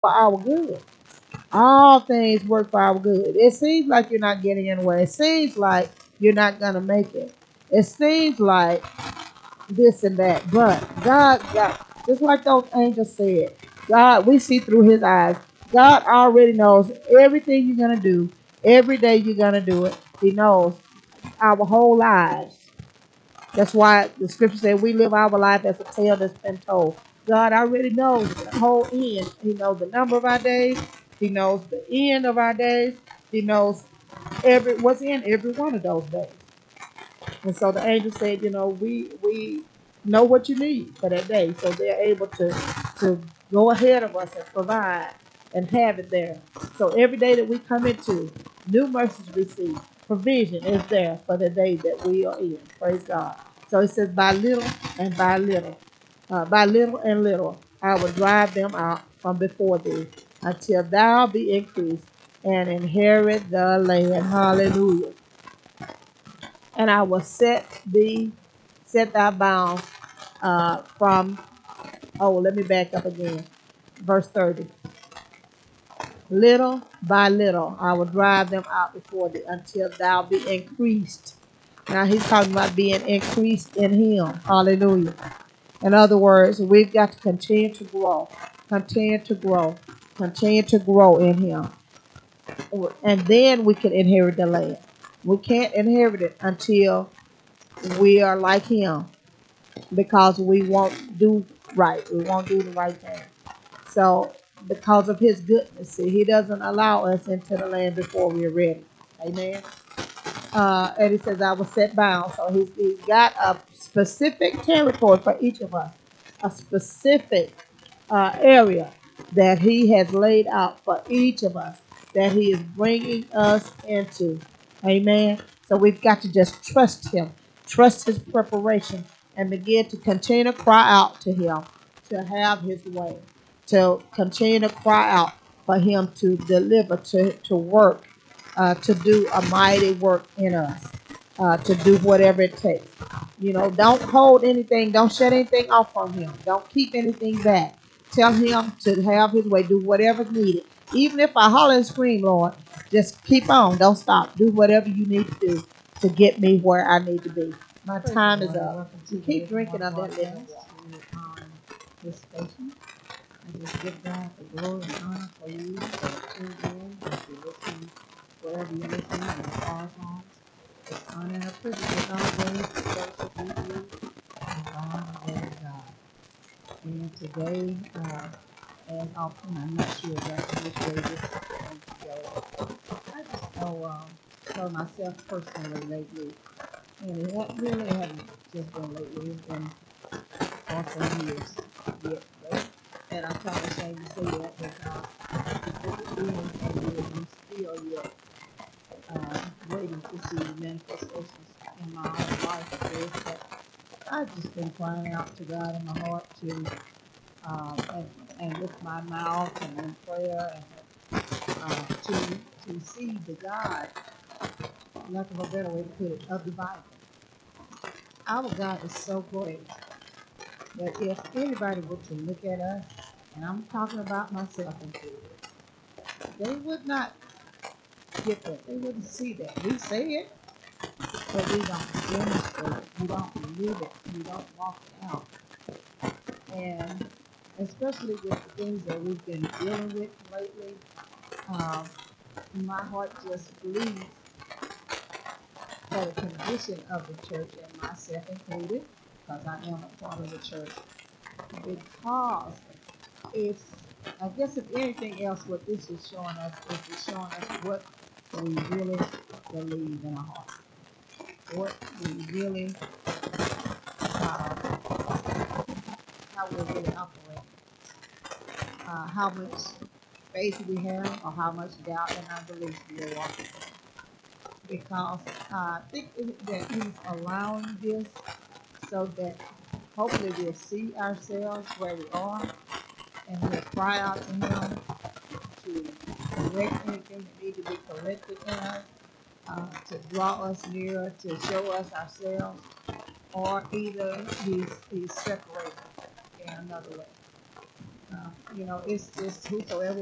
for our good. All things work for our good. It seems like you're not getting anywhere. It seems like you're not going to make it. It seems like this and that. But God, just like those angels said, God, we see through his eyes. God already knows everything you're going to do. Every day you're going to do it. He knows our whole lives. That's why the scripture said we live our life as a tale that's been told. God already knows the whole end. He knows the number of our days. He knows the end of our days. He knows every what's in every one of those days. And so the angel said, we know what you need for that day. So they're able to go ahead of us and provide and have it there. So every day that we come into, new mercies receive. Provision is there for the day that we are in. Praise God. So it says, by little and little, I will drive them out from before thee until thou be increased and inherit the land. Hallelujah. And I will set thy bounds from, oh, let me back up again. Verse 30. Little by little, I will drive them out before thee until thou be increased. Now he's talking about being increased in him. Hallelujah. In other words, we've got to continue to grow, continue to grow, continue to grow in him. And then we can inherit the land. We can't inherit it until we are like him, because we won't do right. We won't do the right thing. So, because of his goodness, see, he doesn't allow us into the land before we're ready. Amen. And he says, I will set bounds. So he's got a specific territory for each of us, a specific area that he has laid out for each of us, that he is bringing us into. Amen. So we've got to just trust him, trust his preparation, and begin to continue to cry out to him to have his way, to continue to cry out for him to deliver, to work, to do a mighty work in us, to do whatever it takes. Don't hold anything, don't shut anything off from him, don't keep anything back. Tell him to have his way, do whatever's needed. Even if I holler and scream, Lord, just keep on, don't stop. Do whatever you need to do to get me where I need to be. My time is up. You keep drinking of that living water. This station. I just give God the glory and honor for you that tuned in, that you're listening, wherever you're listening, in the car songs. It's honor and a privilege as always to fellowship with you and God the Word of God. And today, as often, I'm not sure exactly which way this is going to go. I just know for myself personally lately, and really hasn't just been lately, it's been for years. Yet, and I'm kind of ashamed to say that because it's been for years and still yet waiting to see manifestations in my own life. Is that I've just been crying out to God in my heart to and with my mouth and in prayer and to see the God, lack of a better way to put it, of the Bible. Our God is so great that if anybody were to look at us, and I'm talking about myself included, they would not get that. They wouldn't see that. We say it, but we don't demonstrate it. We don't live it. We don't walk it out. And especially with the things that we've been dealing with lately, um, my heart just bleeds for the condition of the church and myself included, because I am a part of the church. Because it's, I guess if anything else, what this is showing us is it's showing us what we really believe in our heart, what we really, how we really operate, how much faith we have, or how much doubt and unbelief we are walking. Because I think that he's allowing this so that hopefully we'll see ourselves where we are and we'll cry out to him to correct anything that needs to be corrected in us, to draw us nearer, to show us ourselves, or either he's separated in another way. You know, it's whosoever